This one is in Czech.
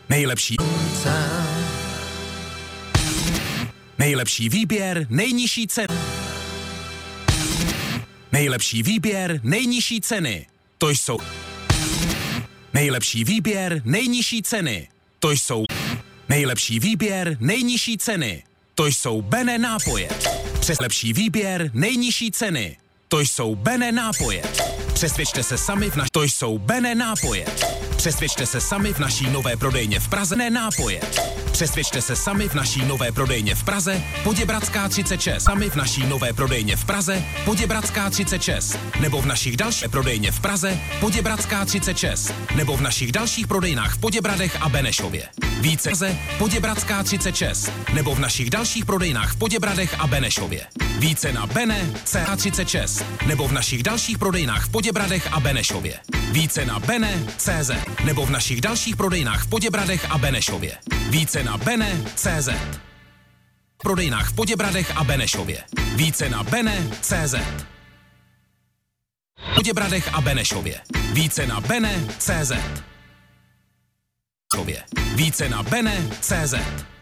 Nejlepší výběr, nejnižší ceny. Nejlepší výběr, nejnižší ceny. To jsou nejlepší výběr, nejnižší ceny. To jsou nejlepší výběr, nejnižší ceny. To jsou Bene nápoje. Přes lepší výběr, nejnižší ceny. To jsou Bene nápoje. Přesvědčte se sami v naší... To jsou Bene nápoje. Přesvědčte se sami v naší nové prodejně v Praze. Bene nápoje. Přesvědčte se sami v naší nové prodejně v Praze, Poděbradská 36. Sami v naší nové prodejně v Praze, Poděbradská 36. Nebo v našich dalších prodejně v Praze, Poděbradská 36. Nebo v našich dalších prodejnách v Poděbradech a Benešově. Více Poděbradská 36. Nebo v našich dalších prodejnách v Poděbradech a Benešově. Více na Bene CH36. Nebo v našich dalších prodejnách v Poděbradech a Benešově. Více na Bene CZ. Nebo v našich dalších prodejnách v Poděbradech a Benešově. Více na Bene CZ. V prodejnách v Poděbradech a Benešově. Více na Bene CZ. V Poděbradech a Benešově. Více na Bene CZ. Více na Bene CZ.